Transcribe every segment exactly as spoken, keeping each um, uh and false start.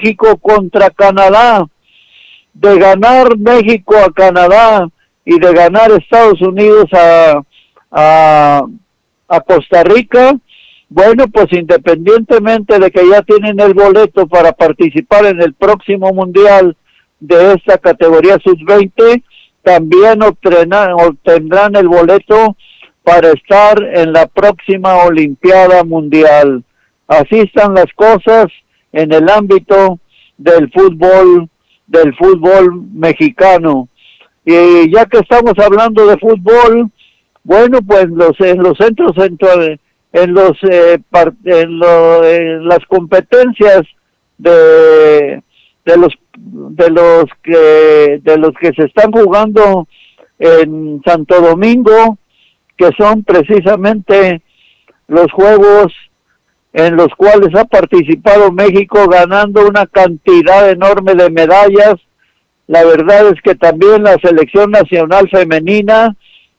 México contra Canadá. De ganar México a Canadá y de ganar Estados Unidos a, a, a Costa Rica, bueno, pues independientemente de que ya tienen el boleto para participar en el próximo Mundial de esta categoría sub veinte, también obtendrán, obtendrán el boleto para estar en la próxima Olimpiada Mundial. Así están las cosas en el ámbito del fútbol, del fútbol mexicano. Y ya que estamos hablando de fútbol, bueno, pues los en los centros centrales, en los eh, par, en, lo, en las competencias de de los de los que de los que se están jugando en Santo Domingo, que son precisamente los juegos en los cuales ha participado México, ganando una cantidad enorme de medallas. La verdad es que también la selección nacional femenina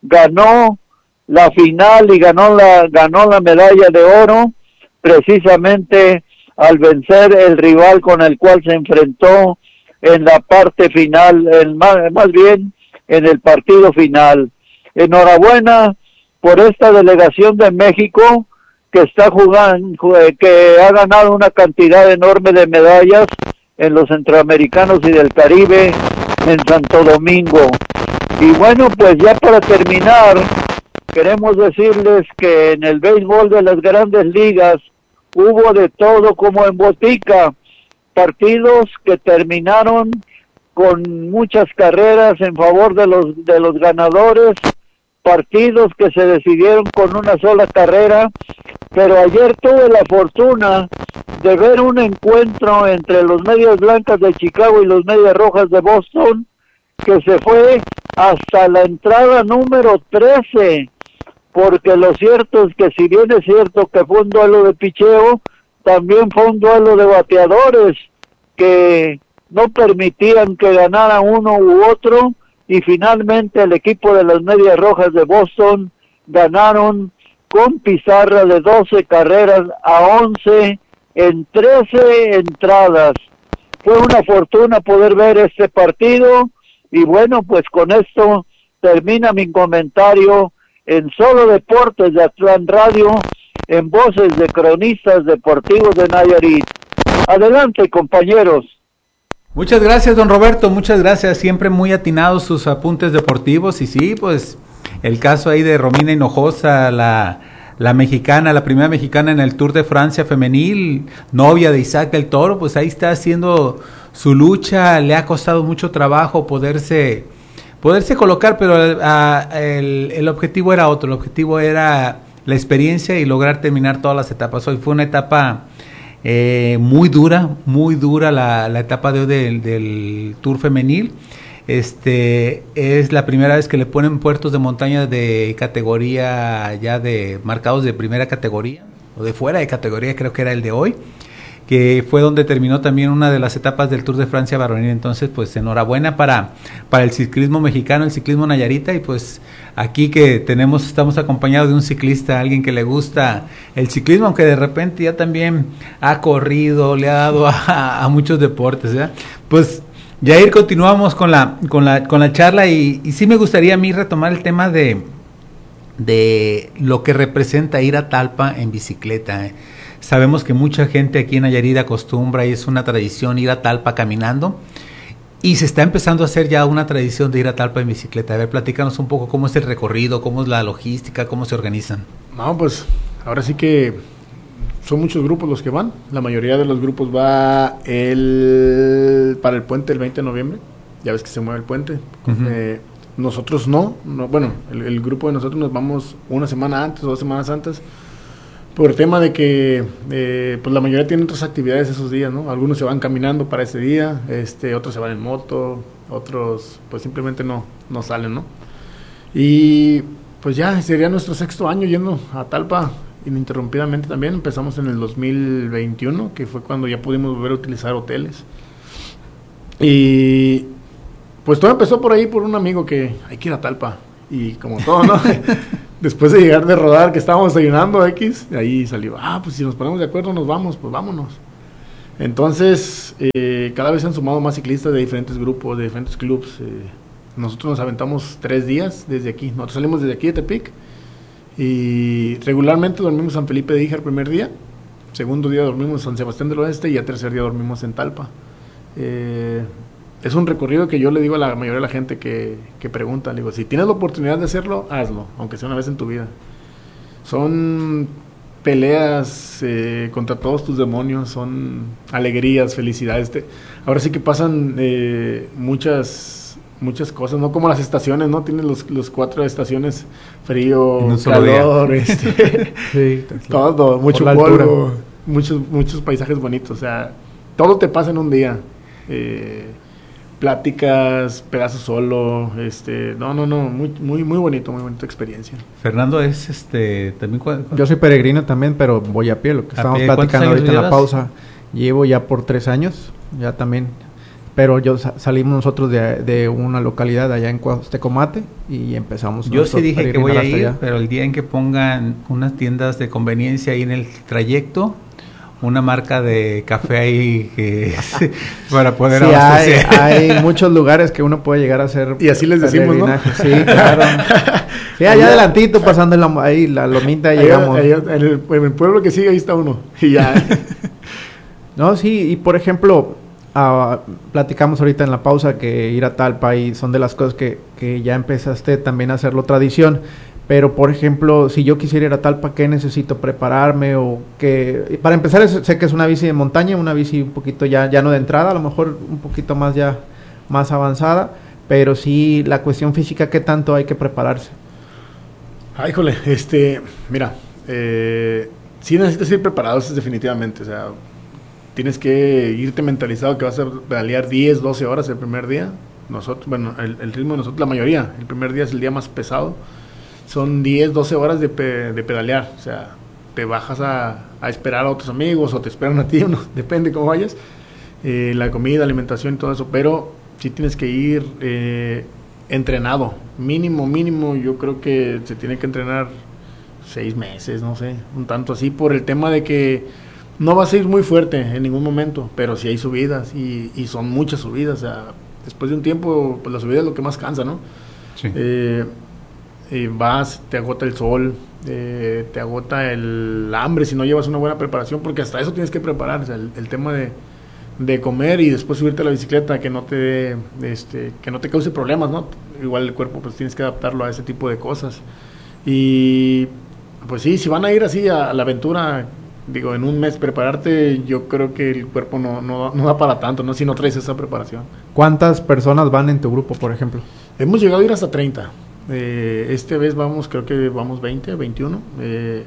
ganó la final y ganó la ganó la medalla de oro, precisamente al vencer el rival con el cual se enfrentó en la parte final, el más, más bien en el partido final. Enhorabuena por esta delegación de México que está jugando, que ha ganado una cantidad enorme de medallas en los centroamericanos y del Caribe en Santo Domingo. Y bueno, pues ya para terminar, queremos decirles que en el béisbol de las grandes ligas hubo de todo como en botica, partidos que terminaron con muchas carreras en favor de los de los ganadores, partidos que se decidieron con una sola carrera, pero ayer tuve la fortuna de ver un encuentro entre los Medias Blancas de Chicago y los Medias Rojas de Boston, que se fue hasta la entrada número trece, porque lo cierto es que si bien es cierto que fue un duelo de picheo, también fue un duelo de bateadores que no permitían que ganara uno u otro, y finalmente el equipo de las Medias Rojas de Boston ganaron con pizarra de doce carreras a once en trece entradas. Fue una fortuna poder ver este partido, y bueno, pues con esto termina mi comentario en Solo Deportes de Atlán Radio, en voces de cronistas deportivos de Nayarit. Adelante, compañeros. Muchas gracias, don Roberto, muchas gracias, siempre muy atinados sus apuntes deportivos. Y sí, pues el caso ahí de Romina Hinojosa, la, la mexicana, la primera mexicana en el Tour de Francia femenil, novia de Isaac del Toro, pues ahí está haciendo su lucha. Le ha costado mucho trabajo poderse poderse colocar, pero el, el, el objetivo era otro, el objetivo era la experiencia y lograr terminar todas las etapas. Hoy fue una etapa Eh, muy dura, muy dura la, la etapa de hoy del, del Tour femenil. Este es la primera vez que le ponen puertos de montaña de categoría, ya de marcados de primera categoría, o de fuera de categoría, creo que era el de hoy, que fue donde terminó también una de las etapas del Tour de Francia varonil. Entonces, pues enhorabuena para, para el ciclismo mexicano, el ciclismo nayarita, y pues aquí que tenemos, estamos acompañados de un ciclista, alguien que le gusta el ciclismo, aunque de repente ya también ha corrido, le ha dado a, a muchos deportes, ¿verdad? Pues Yair, continuamos con la, con la, con la charla, y, y sí me gustaría a mí retomar el tema de, de lo que representa ir a Talpa en bicicleta, ¿eh? Sabemos que mucha gente aquí en Nayarit acostumbra, y es una tradición, ir a Talpa caminando, y se está empezando a hacer ya una tradición de ir a Talpa en bicicleta. A ver, platícanos un poco cómo es el recorrido, cómo es la logística, cómo se organizan. No, pues ahora sí que son muchos grupos los que van. La mayoría de los grupos va el para el puente el veinte de noviembre. Ya ves que se mueve el puente. Uh-huh. Eh, nosotros no, no bueno, el, el grupo de nosotros nos vamos una semana antes o dos semanas antes, por el tema de que eh, pues la mayoría tienen otras actividades esos días, ¿no? Algunos se van caminando para ese día, este, otros se van en moto, otros pues simplemente no, no salen, ¿no? Y pues ya sería nuestro sexto año yendo a Talpa ininterrumpidamente también. Empezamos en el dos mil veintiuno, que fue cuando ya pudimos volver a utilizar hoteles. Y pues todo empezó por ahí, por un amigo que hay que ir a Talpa, y como todo, ¿no? Después de llegar de rodar, que estábamos desayunando X, ahí salió, ah, pues si nos ponemos de acuerdo nos vamos, pues vámonos. Entonces, eh, cada vez se han sumado más ciclistas de diferentes grupos, de diferentes clubes. Eh, nosotros nos aventamos tres días desde aquí. Nosotros salimos desde aquí de Tepic y regularmente dormimos en San Felipe de Híjar el primer día, segundo día dormimos en San Sebastián del Oeste y el tercer día dormimos en Talpa. Eh, es un recorrido que yo le digo a la mayoría de la gente que, que pregunta, le digo, si tienes la oportunidad de hacerlo, hazlo, aunque sea una vez en tu vida. Son peleas eh, contra todos tus demonios, son alegrías, felicidades. Te, ahora sí que pasan eh, muchas muchas cosas, no como las estaciones, ¿no? Tienes los, los cuatro estaciones, frío, calor, este, sí, todo, mucho polvo, muchos, muchos paisajes bonitos, o sea, todo te pasa en un día. Eh, pláticas, pedazos solo, este, no, no, no, muy, muy, muy bonito, muy bonita experiencia. Fernando es, este, también. Yo soy peregrino también, pero voy a pie, lo que estamos platicando ahorita en la pausa. Llevo ya por tres años, ya también, pero yo salimos nosotros de, de una localidad allá en Cuauhtecomate y empezamos. Yo sí dije que voy a ir, allá. Pero el día en que pongan unas tiendas de conveniencia ahí en el trayecto, una marca de café ahí que para poder sí, abastecer. Hay, hay muchos lugares que uno puede llegar a hacer. Y así les decimos, ¿no? Sí, claro. Sí, allá allá adelantito, pasando la, ahí la lomita, allá, llegamos. Allá, en, el, en el pueblo que sigue, ahí está uno. Y ya. No, sí, y por ejemplo, uh, platicamos ahorita en la pausa que ir a Talpa y son de las cosas que, que ya empezaste también a hacerlo tradición. Pero, por ejemplo, si yo quisiera ir a Talpa, ¿qué necesito prepararme? O que para empezar, sé que es una bici de montaña, una bici un poquito ya, ya no de entrada, a lo mejor un poquito más ya más avanzada, pero sí la cuestión física, ¿qué tanto hay que prepararse? Ay, híjole, este, mira, eh, sí necesitas ir preparado, eso es definitivamente, o sea, tienes que irte mentalizado que vas a pedalear diez, doce horas el primer día. Nosotros, bueno, el, el ritmo de nosotros, la mayoría, el primer día es el día más pesado. Son diez, doce horas de, pe, de pedalear, o sea, te bajas a, a esperar a otros amigos o te esperan a ti, uno, depende cómo vayas, eh, la comida, alimentación y todo eso, pero sí tienes que ir eh, entrenado, mínimo, mínimo, yo creo que se tiene que entrenar seis meses, no sé, un tanto así, por el tema de que no vas a ir muy fuerte en ningún momento, pero sí hay subidas y, y son muchas subidas, o sea, después de un tiempo, pues la subida es lo que más cansa, ¿no? Sí. Eh, Eh, vas, te agota el sol, eh, te agota el hambre si no llevas una buena preparación, porque hasta eso tienes que preparar, o sea, el, el tema de, de comer y después subirte a la bicicleta que no te este, que no te cause problemas, ¿no? Igual el cuerpo pues tienes que adaptarlo a ese tipo de cosas. Y pues sí, si van a ir así a, a la aventura, digo, en un mes prepararte, yo creo que el cuerpo no, no, no da para tanto, ¿no? Si no traes esa preparación. ¿Cuántas personas van en tu grupo, por ejemplo? Hemos llegado a ir hasta treinta. Eh, este vez vamos, creo que vamos veinte, veintiuno, eh,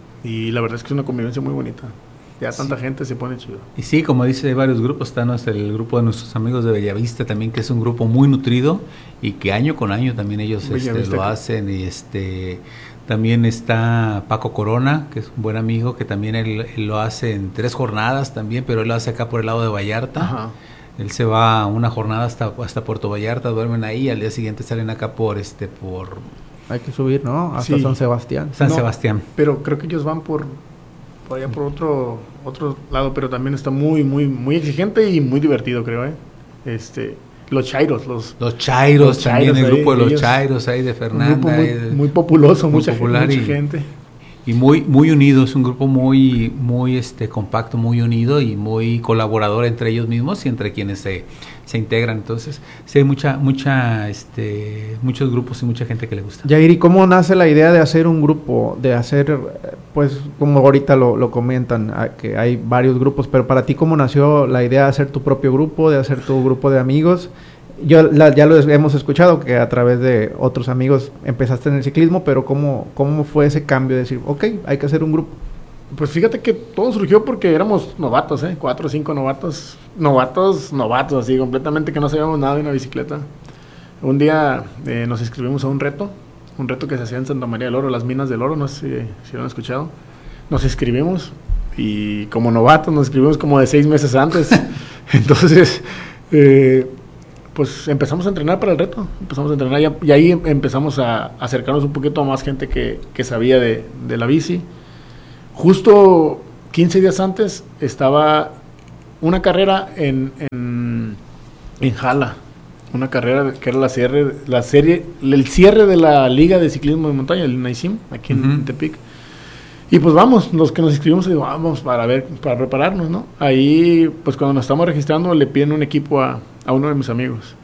y la verdad es que es una convivencia muy bonita. Ya tanta sí. gente se pone chido. Y sí, como dice, hay varios grupos, está nuestro, el grupo de nuestros amigos de Bellavista también, que es un grupo muy nutrido y que año con año también ellos este, lo hacen. Y este también está Paco Corona, que es un buen amigo, que también él, él lo hace en tres jornadas también, pero él lo hace acá por el lado de Vallarta. Ajá. Él se va una jornada hasta hasta Puerto Vallarta, duermen ahí, al día siguiente salen acá por este por hay que subir, ¿no? Hasta sí. San Sebastián. San no, Sebastián. Pero creo que ellos van por por allá por otro otro lado, pero también está muy muy muy exigente y muy divertido, creo, ¿eh? Este los Chairos, los los Chairos, los también Chairos, el grupo ahí, de los Chairos ahí de Fernanda, un grupo muy, de, muy populoso, muy mucha, popular mucha y, gente. Y muy muy unido, es un grupo muy muy este compacto, muy unido y muy colaborador entre ellos mismos y entre quienes se, se integran. Entonces, sí hay mucha mucha este muchos grupos y mucha gente que le gusta. Yair, ¿y cómo nace la idea de hacer un grupo, de hacer pues como ahorita lo, lo comentan, que hay varios grupos, pero para ti cómo nació la idea de hacer tu propio grupo, de hacer tu grupo de amigos? Yo la, ya lo hemos escuchado que a través de otros amigos empezaste en el ciclismo, pero ¿cómo, cómo fue ese cambio de decir, ok, hay que hacer un grupo? Pues fíjate que todo surgió porque éramos novatos, ¿eh? Cuatro o cinco novatos, novatos, novatos, así, completamente que no sabíamos nada de una bicicleta. Un día eh, nos inscribimos a un reto, un reto que se hacía en Santa María del Oro, las minas del oro, no sé si, si lo han escuchado. Nos inscribimos y como novatos nos inscribimos como de seis meses antes. Entonces, eh, pues empezamos a entrenar para el reto, empezamos a entrenar y, y ahí empezamos a acercarnos un poquito a más gente que, que sabía de, de la bici. Justo quince días antes estaba una carrera en, en, en Jala, una carrera que era la cierre, la serie, el cierre de la Liga de Ciclismo de Montaña, el NAICIM, aquí en, uh-huh. en Tepic. Y pues vamos, los que nos inscribimos, digo, vamos para ver, para prepararnos, ¿no? Ahí, pues cuando nos estamos registrando, le piden un equipo a, a uno de mis amigos.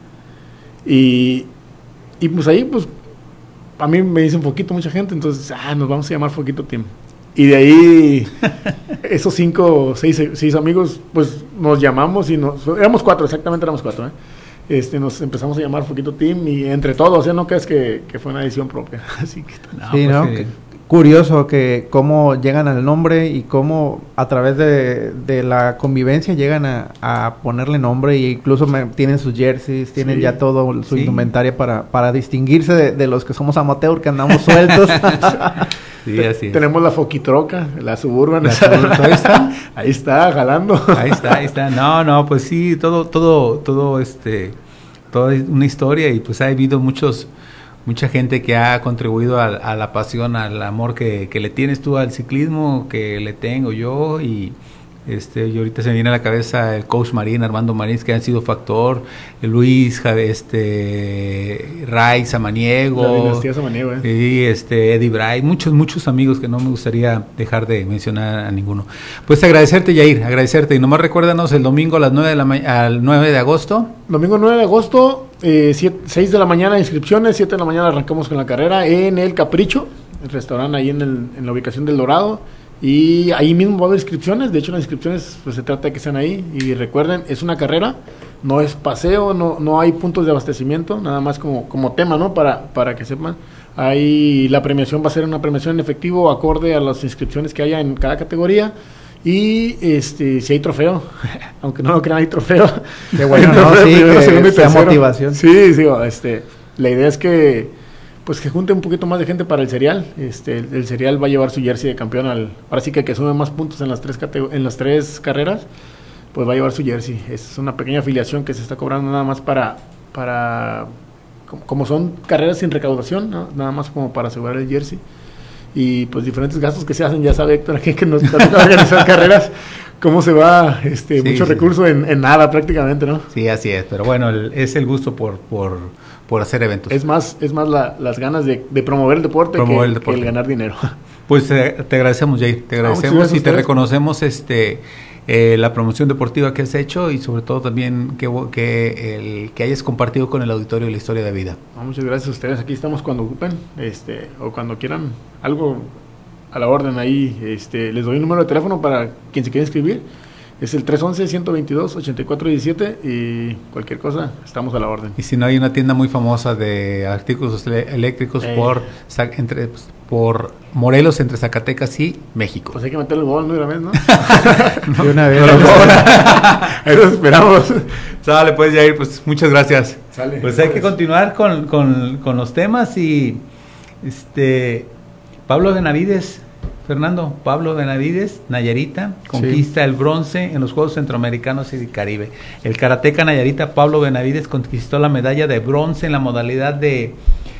Y, y pues ahí, pues, a mí me dicen Foquito mucha gente, entonces, ah, nos vamos a llamar Foquito Team. Y de ahí, esos cinco, seis, seis amigos, pues nos llamamos y nos, éramos cuatro, exactamente éramos cuatro, ¿eh? Este, nos empezamos a llamar Foquito Team y entre todos, o sea, no crees que, que fue una decisión propia. Así que, no, sí, pues ¿no? Sí. Curioso que cómo llegan al nombre y cómo a través de, de la convivencia llegan a, a ponerle nombre e incluso me, tienen sus jerseys, tienen sí, ya todo su sí. indumentaria para, para distinguirse de, de los que somos amateur, que andamos sueltos. Sí, así es. Tenemos la Foquitroca, la Suburban. La Suburban, ahí está. Ahí está, jalando. Ahí está, ahí está. No, no, pues sí, todo, todo, todo, este, toda una historia y pues ha habido muchos... mucha gente que ha contribuido a, a la pasión, al amor que, que le tienes tú al ciclismo, que le tengo yo y este y ahorita se me viene a la cabeza el coach Marín, Armando Marín, que han sido factor, Luis, este Ray Samaniego, la dinastía Samaniego, ¿eh? Y este Eddie Bray, muchos muchos amigos que no me gustaría dejar de mencionar a ninguno. Pues agradecerte, Yair, agradecerte y nomás recuérdanos el domingo a las nueve de la ma- al nueve de agosto. Domingo nueve de agosto. Eh, seis de la mañana inscripciones, siete de la mañana arrancamos con la carrera en el Capricho, el restaurante ahí en, el, en la ubicación del Dorado, y ahí mismo va a haber inscripciones. De hecho las inscripciones pues se trata de que sean ahí y recuerden, es una carrera, no es paseo, no no hay puntos de abastecimiento, nada más como, como tema, ¿no? Para, para que sepan, ahí la premiación va a ser una premiación en efectivo acorde a las inscripciones que haya en cada categoría. Y este si hay trofeo, aunque no lo crean, hay trofeo. Qué bueno, ¿no? Sí, que, que sea motivación. Sí, sí, este, la idea es que pues que junte un poquito más de gente para el serial. Este, el, el serial va a llevar su jersey de campeón al, ahora sí que el que sume más puntos en las tres categ- en las tres carreras, pues va a llevar su jersey. Es una pequeña afiliación que se está cobrando nada más para para como, como son carreras sin recaudación, ¿no? Nada más como para asegurar el jersey. Y pues diferentes gastos que se hacen, ya sabe Héctor, aquí que nos toca organizar carreras, cómo se va este sí, mucho sí. recurso en, en nada prácticamente, ¿no? Sí, así es, pero bueno, el, es el gusto por por, por hacer eventos. Es más es más la, las ganas de, de promover el deporte, promover que, el deporte que el ganar dinero. Pues eh, te agradecemos, Jair, te agradecemos no, y te reconocemos este eh, la promoción deportiva que has hecho y sobre todo también que, que, el, que hayas compartido con el auditorio la historia de vida. No, muchas gracias a ustedes, aquí estamos cuando ocupen este o cuando quieran algo a la orden ahí. Este, les doy un número de teléfono para quien se quiera inscribir, es el tres once, ciento veintidós, ochenta y cuatro diecisiete y cualquier cosa, estamos a la orden. Y si no, hay una tienda muy famosa de artículos eléctricos eh. por entre pues, por Morelos, entre Zacatecas y México. Pues hay que meterle el gol, ¿no? De una vez, ¿no? no de una vez. Ahí los esperamos. Sale, pues, Jair, pues muchas gracias. Sale. Pues hay que continuar con, con, con los temas y este Pablo Benavides, Fernando, Pablo Benavides, Nayarita, conquista sí. el bronce en los Juegos Centroamericanos y del Caribe. El karateca Nayarita Pablo Benavides conquistó la medalla de bronce en la modalidad de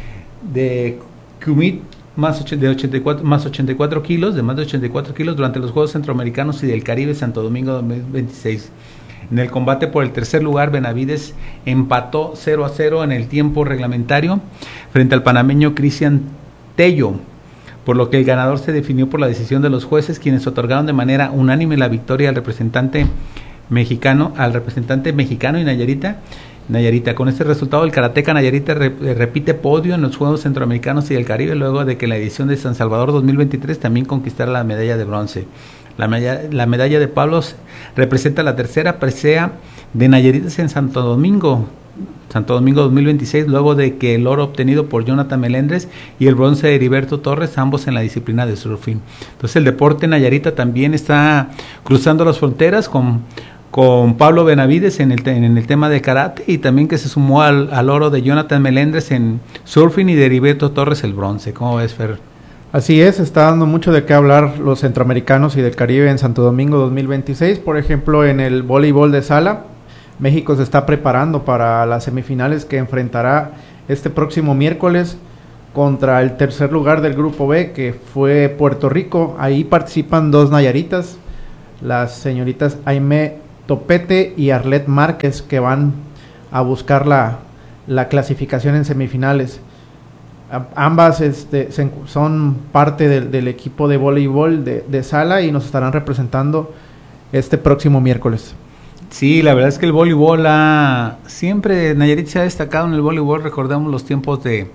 de Kumite más de ochenta y cuatro más ochenta y cuatro kilos, de más de ochenta y cuatro kilos durante los Juegos Centroamericanos y del Caribe Santo Domingo dos mil veintiséis. En el combate por el tercer lugar, Benavides empató cero a cero en el tiempo reglamentario frente al panameño Cristian Tello, por lo que el ganador se definió por la decisión de los jueces, quienes otorgaron de manera unánime la victoria al representante mexicano, al representante mexicano y Nayarita. Nayarita, con este resultado, el karateca Nayarita re, repite podio en los Juegos Centroamericanos y del Caribe, luego de que la edición de San Salvador dos mil veintitrés también conquistara la medalla de bronce. La medalla, la medalla de Pablo representa la tercera presea de Nayaritas en Santo Domingo, Santo Domingo dos mil veintiséis, luego de que el oro obtenido por Jonathan Melendres y el bronce de Heriberto Torres, ambos en la disciplina de surfing. Entonces el deporte Nayarita también está cruzando las fronteras con, con Pablo Benavides en el, en el tema de karate, y también que se sumó al, al oro de Jonathan Melendres en surfing y de Heriberto Torres el bronce. ¿Cómo ves, Fer? Así es, está dando mucho de qué hablar los centroamericanos y del Caribe en Santo Domingo dos mil veintiséis. Por ejemplo, en el voleibol de sala, México se está preparando para las semifinales que enfrentará este próximo miércoles contra el tercer lugar del grupo B, que fue Puerto Rico. Ahí participan dos nayaritas, las señoritas Aimé Topete y Arlet Márquez, que van a buscar la, la clasificación en semifinales. A, ambas este, se, son parte del, del equipo de voleibol de, de sala y nos estarán representando este próximo miércoles. Sí, la verdad es que el voleibol ha, siempre Nayarit se ha destacado en el voleibol. Recordamos los tiempos de,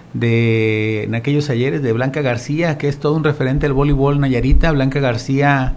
de en aquellos ayeres de Blanca García, que es todo un referente del voleibol nayarita. Blanca García,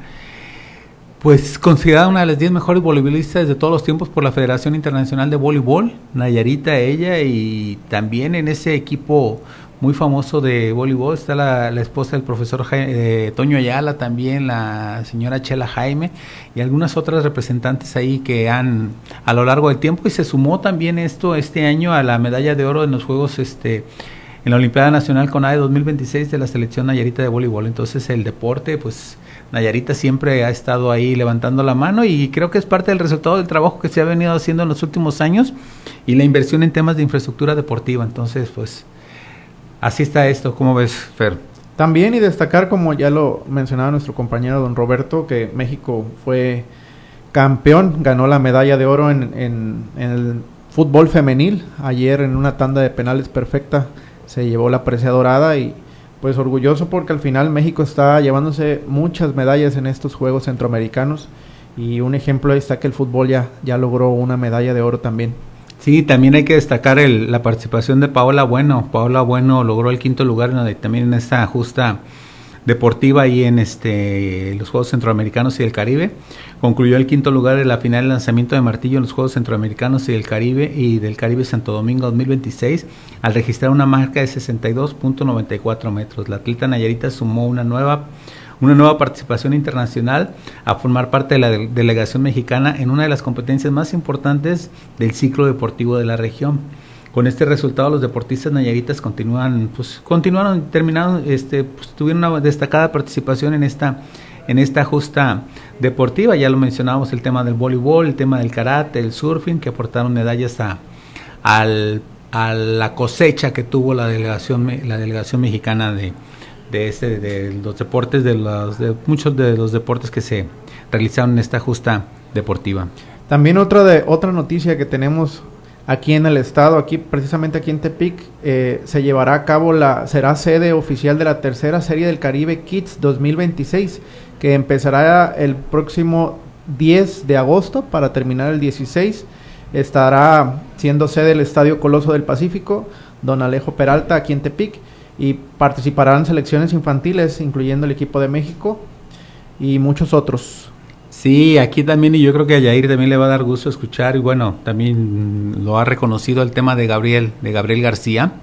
pues considerada una de las diez mejores voleibolistas de todos los tiempos por la Federación Internacional de Voleibol, Nayarita ella, y también en ese equipo muy famoso de voleibol está la, la esposa del profesor Jaime, eh, Toño Ayala, también la señora Chela Jaime y algunas otras representantes ahí que han a lo largo del tiempo, y se sumó también esto este año a la medalla de oro en los Juegos este en la Olimpiada Nacional CONADE dos mil veintiséis de la selección Nayarita de voleibol. Entonces el deporte, pues Nayarita siempre ha estado ahí levantando la mano, y creo que es parte del resultado del trabajo que se ha venido haciendo en los últimos años y la inversión en temas de infraestructura deportiva. Entonces, pues así está esto. ¿Cómo ves, Fer? También, y destacar, como ya lo mencionaba nuestro compañero don Roberto, que México fue campeón, ganó la medalla de oro en, en, en el fútbol femenil. Ayer en una tanda de penales perfecta se llevó la presea dorada, y pues orgulloso porque al final México está llevándose muchas medallas en estos Juegos Centroamericanos, y un ejemplo ahí está que el fútbol ya, ya logró una medalla de oro también. Sí, también hay que destacar el, la participación de Paola Bueno. Paola Bueno logró el quinto lugar en, también en esta justa deportiva y en este los Juegos Centroamericanos y del Caribe. Concluyó el quinto lugar en la final de lanzamiento de martillo en los Juegos Centroamericanos y del Caribe y del Caribe Santo Domingo dos mil veintiséis, al registrar una marca de sesenta y dos punto noventa y cuatro metros. La atleta nayarita sumó una nueva una nueva participación internacional a formar parte de la de- delegación mexicana en una de las competencias más importantes del ciclo deportivo de la región. Con este resultado, los deportistas nayaritas continúan, pues, continuaron, terminaron, este, pues, tuvieron una destacada participación en esta, en esta justa deportiva. Ya lo mencionábamos, el tema del voleibol, el tema del karate, el surfing, que aportaron medallas a, al, a la cosecha que tuvo la delegación, la delegación mexicana de, de este, de los deportes, de los, de muchos de los deportes que se realizaron en esta justa deportiva. También otra de otra noticia que tenemos aquí en el estado, aquí precisamente aquí en Tepic, eh, se llevará a cabo la, será sede oficial de la tercera serie del Caribe Kids dos mil veintiséis, que empezará el próximo diez de agosto para terminar el dieciséis. Estará siendo sede el Estadio Coloso del Pacífico, don Alejo Peralta, aquí en Tepic, y participarán selecciones infantiles, incluyendo el equipo de México y muchos otros. Sí, aquí también, y yo creo que a Yair también le va a dar gusto escuchar, y bueno, también lo ha reconocido el tema de Gabriel, de Gabriel García,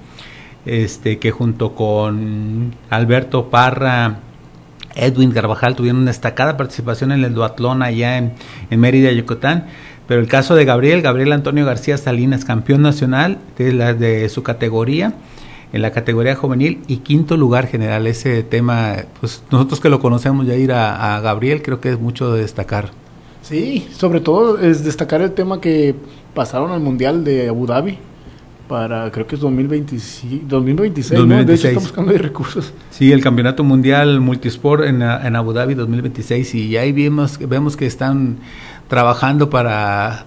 este que junto con Alberto Parra, Edwin Carvajal tuvieron una destacada participación en el duatlón allá en, en Mérida, Yucatán. Pero el caso de Gabriel, Gabriel Antonio García Salinas, campeón nacional de, la, de su categoría, en la categoría juvenil, y quinto lugar general. Ese tema, pues nosotros que lo conocemos ya ir a, a Gabriel, creo que es mucho de destacar. Sí, sobre todo es destacar el tema que pasaron al Mundial de Abu Dhabi para, creo que es dos mil veintiséis, dos mil veintiséis, dos mil veintiséis. ¿no? De hecho, estamos buscando de recursos. Sí, el Campeonato Mundial Multisport en, en Abu Dhabi dos mil veintiséis, y ahí vemos, vemos que están trabajando para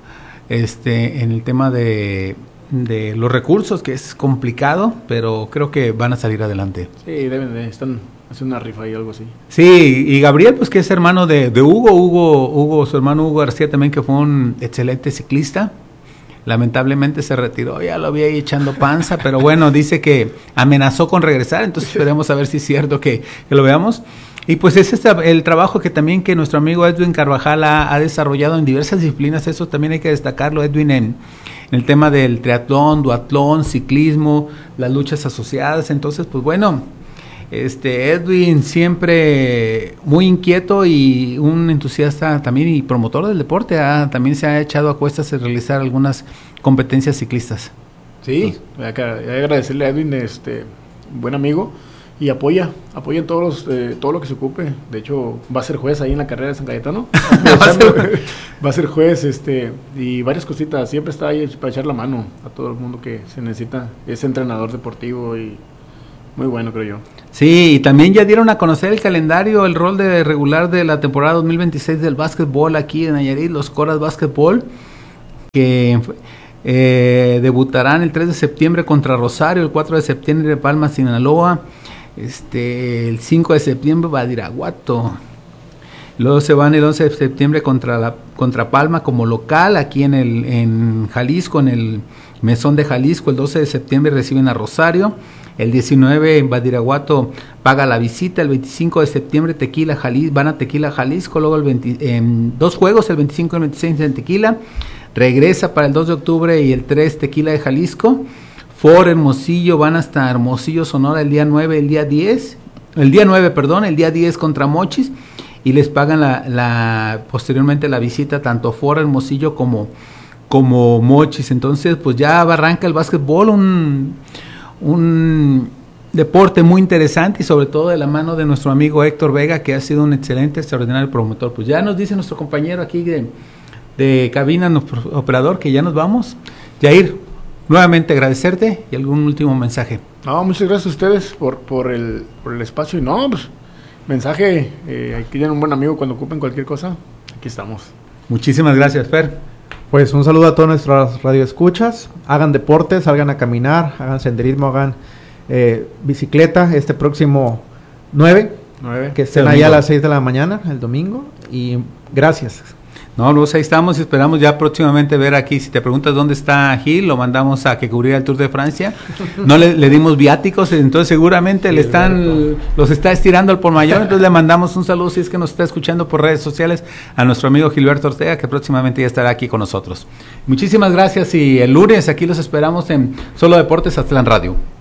este en el tema de de los recursos, que es complicado, pero creo que van a salir adelante. Sí, deben de, están haciendo una rifa y algo así. Sí, y Gabriel, pues que es hermano de, de Hugo, Hugo, Hugo, su hermano Hugo García también, que fue un excelente ciclista. Lamentablemente se retiró, ya lo había ahí echando panza, pero bueno, dice que amenazó con regresar, entonces esperemos a ver si es cierto que, que lo veamos. Y pues ese es el trabajo que también que nuestro amigo Edwin Carvajal ha, ha desarrollado en diversas disciplinas. Eso también hay que destacarlo, Edwin, en, en el tema del triatlón, duatlón, ciclismo, las luchas asociadas. Entonces, pues bueno, este Edwin siempre muy inquieto y un entusiasta también y promotor del deporte. Ah, también se ha echado a cuestas en realizar algunas competencias ciclistas. Sí, hay que agradecerle a Edwin, este buen amigo, y apoya, apoya en todos los, eh, todo lo que se ocupe. De hecho, va a ser juez ahí en la carrera de San Cayetano. Va a ser juez, este, y varias cositas. Siempre está ahí para echar la mano a todo el mundo que se necesita. Es entrenador deportivo y, muy bueno, creo yo. Sí, y también ya dieron a conocer el calendario, el rol de regular de la temporada dos mil veintiséis del básquetbol aquí en Nayarit, los Coras Básquetbol, que eh, debutarán el tres de septiembre contra Rosario, el cuatro de septiembre Palma, Sinaloa, este, el cinco de septiembre Badiraguato. Luego se van el once de septiembre contra la contra Palma como local aquí en el en Jalisco, en el Mesón de Jalisco. El doce de septiembre reciben a Rosario. El diecinueve en Badiraguato paga la visita. El veinticinco de septiembre Tequila Jalisco, van a Tequila Jalisco. Luego el veinte, eh, dos juegos, el veinticinco y el veintiséis en Tequila. Regresa para el dos de octubre y el tres Tequila de Jalisco. For Hermosillo van hasta Hermosillo, Sonora el día nueve, el día diez. El día nueve, perdón, el día diez contra Mochis. Y les pagan la, la posteriormente la visita tanto For Hermosillo como, como Mochis. Entonces pues ya arranca el básquetbol, un... un deporte muy interesante y sobre todo de la mano de nuestro amigo Héctor Vega, que ha sido un excelente, extraordinario promotor. Pues ya nos dice nuestro compañero aquí de, de cabina, nuestro operador, que ya nos vamos. Yair, nuevamente agradecerte y algún último mensaje. No, muchas gracias a ustedes por, por, el, por el espacio y no, pues mensaje, eh, aquí tienen un buen amigo cuando ocupen cualquier cosa, aquí estamos. Muchísimas gracias, Fer. Pues un saludo a todas nuestras radioescuchas, hagan deporte, salgan a caminar, hagan senderismo, hagan eh, bicicleta este próximo nueve, nueve. Que estén ahí a las seis de la mañana, el domingo, y gracias. No, pues ahí estamos y esperamos ya próximamente ver aquí. Si te preguntas dónde está Gil, lo mandamos a que cubrir el Tour de Francia. No le, le dimos viáticos, entonces seguramente sí, le están, los está estirando al por mayor. Entonces le mandamos un saludo si es que nos está escuchando por redes sociales a nuestro amigo Gilberto Ortega, que próximamente ya estará aquí con nosotros. Muchísimas gracias y el lunes aquí los esperamos en Solo Deportes Aztlán Radio.